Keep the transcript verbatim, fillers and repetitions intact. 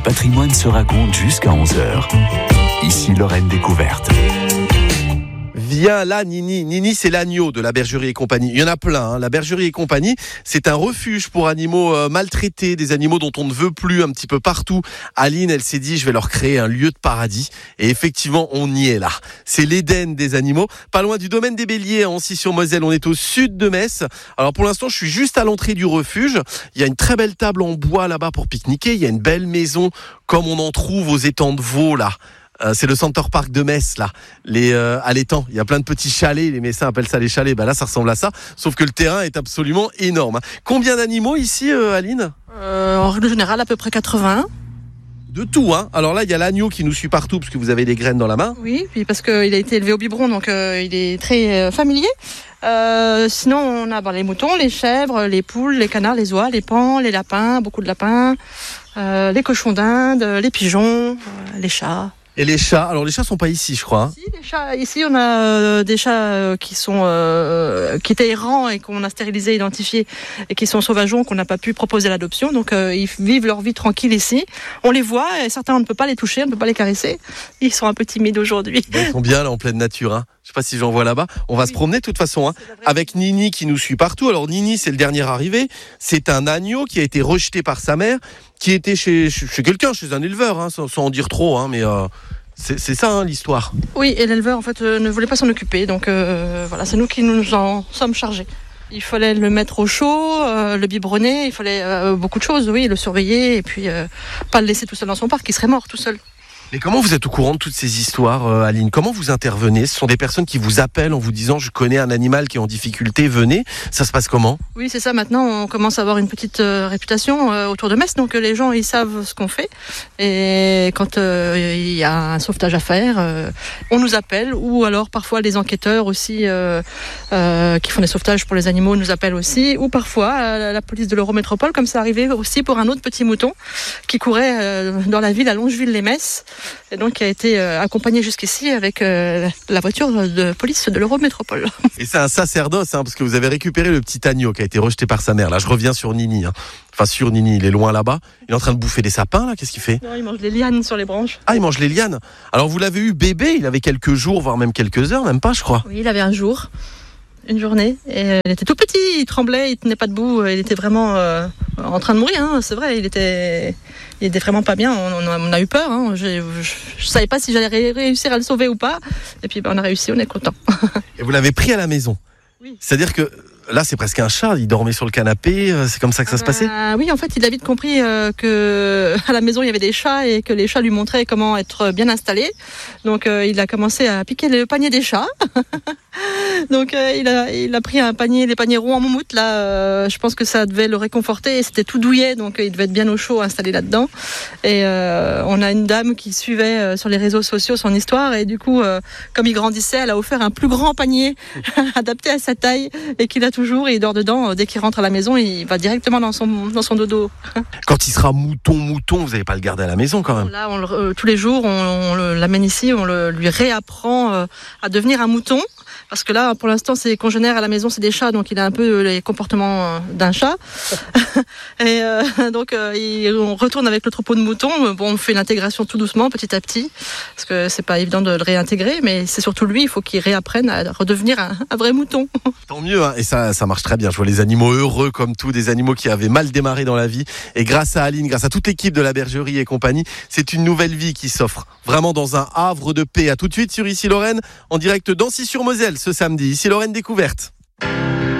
patrimoine se raconte jusqu'à onze heures. Ici Lorraine Découverte. Viens là, Nini. Nini, c'est l'agneau de la Bergerie et Compagnie. Il y en a plein. Hein. La Bergerie et Compagnie, c'est un refuge pour animaux euh, maltraités, des animaux dont on ne veut plus un petit peu partout. Aline, elle s'est dit, je vais leur créer un lieu de paradis. Et effectivement, on y est là. C'est l'Éden des animaux. Pas loin du domaine des Béliers, à Ancy-sur-Moselle. On est au sud de Metz. Alors pour l'instant, je suis juste à l'entrée du refuge. Il y a une très belle table en bois là-bas pour pique-niquer. Il y a une belle maison, comme on en trouve aux étangs de Vaud là. Euh, c'est le Center Park de Metz, là. Les, euh, à l'étang, il y a plein de petits chalets. Les Messins appellent ça les chalets. Bah là, ça ressemble à ça. Sauf que le terrain est absolument énorme. Combien d'animaux ici, euh, Aline ? euh, En règle générale, à peu près quatre-vingts. De tout, hein. Alors là, il y a l'agneau qui nous suit partout parce que vous avez des graines dans la main. Oui, puis parce qu'il a été élevé au biberon, donc euh, il est très euh, familier. Euh, sinon, on a bah, les moutons, les chèvres, les poules, les canards, les oies, les paons, les lapins, beaucoup de lapins, euh, les cochons d'Inde, les pigeons, euh, les chats. Et les chats, alors les chats sont pas ici, je crois. Hein. Si, les chats, ici, on a euh, des chats euh, qui sont euh, qui étaient errants et qu'on a stérilisés, identifiés, et qui sont sauvageons, qu'on n'a pas pu proposer à l'adoption. Donc, euh, ils vivent leur vie tranquille ici. On les voit, et certains, on ne peut pas les toucher, on ne peut pas les caresser. Ils sont un peu timides aujourd'hui. Ils sont bien là en pleine nature. Hein. Je sais pas si j'en vois là-bas. On va oui. se promener de toute façon, hein, avec Nini qui nous suit partout. Alors Nini, c'est le dernier arrivé. C'est un agneau qui a été rejeté par sa mère, qui était chez, chez quelqu'un, chez un éleveur, hein, sans, sans en dire trop, hein, mais euh, c'est, c'est ça hein, l'histoire. Oui, et l'éleveur en fait euh, ne voulait pas s'en occuper, donc euh, voilà, c'est nous qui nous en sommes chargés. Il fallait le mettre au chaud, euh, le biberonner, il fallait euh, beaucoup de choses, oui, le surveiller et puis euh, pas le laisser tout seul dans son parc, il serait mort tout seul. Mais comment vous êtes au courant de toutes ces histoires, euh, Aline ? Comment vous intervenez ? Ce sont des personnes qui vous appellent en vous disant « je connais un animal qui est en difficulté, venez ». Ça se passe comment ? Oui, c'est ça. Maintenant, on commence à avoir une petite euh, réputation euh, autour de Metz. Donc, euh, les gens, ils savent ce qu'on fait. Et quand euh, il y a un sauvetage à faire, euh, on nous appelle. Ou alors, parfois, les enquêteurs aussi, euh, euh, qui font des sauvetages pour les animaux, nous appellent aussi. Ou parfois, euh, la police de l'Eurométropole, comme ça arrivait aussi pour un autre petit mouton qui courait euh, dans la ville, à Longeville-les-Metz. Et donc qui a été euh, accompagné jusqu'ici avec euh, la voiture de police de l'Eurométropole. Et c'est un sacerdoce, hein, parce que vous avez récupéré le petit agneau qui a été rejeté par sa mère. Là, je reviens sur Nini. Hein. Enfin, sur Nini, il est loin là-bas. Il est en train de bouffer des sapins, là. Qu'est-ce qu'il fait ? Non, il mange les lianes sur les branches. Ah, il mange les lianes. Alors, vous l'avez eu bébé, il avait quelques jours, voire même quelques heures, même pas, je crois. Oui, il avait un jour, une journée. Et euh, il était tout petit, il tremblait, il tenait pas debout. Il était vraiment euh, en train de mourir, hein, c'est vrai. Il était... Il était vraiment pas bien, on a, on a eu peur, hein. je, je, je savais pas si j'allais ré- réussir à le sauver ou pas, et puis ben, on a réussi, on est content. Et vous l'avez pris à la maison ? Oui. C'est-à-dire que là c'est presque un chat, il dormait sur le canapé, c'est comme ça que ça ah se passait ? bah, Oui, en fait il a vite compris euh, que à la maison il y avait des chats et que les chats lui montraient comment être bien installé, donc euh, il a commencé à piquer le panier des chats. Donc euh, il, a, il a pris un panier, des paniers ronds en moumoute là, euh, je pense que ça devait le réconforter, et c'était tout douillet, donc euh, il devait être bien au chaud installé là-dedans. Et euh, on a une dame qui suivait euh, sur les réseaux sociaux son histoire, et du coup euh, comme il grandissait, elle a offert un plus grand panier adapté à sa taille et qu'il a toujours, et il dort dedans. Dès qu'il rentre à la maison, il va directement dans son, dans son dodo. Quand il sera mouton mouton, vous n'allez pas le garder à la maison quand même ? Là, on le, euh, tous les jours on, on le, l'amène ici, on le, lui réapprend euh, à devenir un mouton. Parce que là, pour l'instant, ses congénères à la maison, c'est des chats, donc il a un peu les comportements d'un chat. Et euh, donc, euh, il, on retourne avec le troupeau de moutons. Bon, on fait l'intégration tout doucement, petit à petit, parce que c'est pas évident de le réintégrer, mais c'est surtout lui, il faut qu'il réapprenne à redevenir un, un vrai mouton. Tant mieux, hein. Et ça, ça marche très bien. Je vois les animaux heureux comme tout, des animaux qui avaient mal démarré dans la vie. Et grâce à Aline, grâce à toute l'équipe de la Bergerie et Compagnie, c'est une nouvelle vie qui s'offre. Vraiment dans un havre de paix. À tout de suite sur Ici Lorraine, en direct d'Ancy-sur-Moselle ce samedi. Ici Lorraine Découverte.